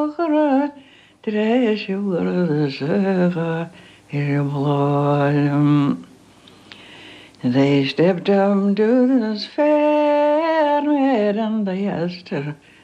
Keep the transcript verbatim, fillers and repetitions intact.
They stepped up to this fair maiden, the Esther,